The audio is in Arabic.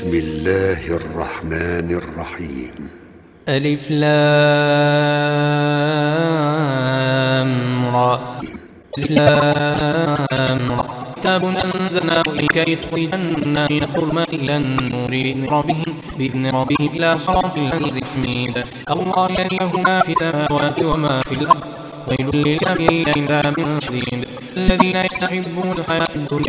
بسم الله الرحمن الرحيم. ألف لام را. كتاب أنزلناه إليك لتخرج الناس من الظلمات إلى النور بإذن ربهم إلى صراط العزيز الحميد. الله الذي له ما في السماوات وما في الأرض ويل للكافرين من عذاب شديد. الذين يستحبون الحياة الدنيا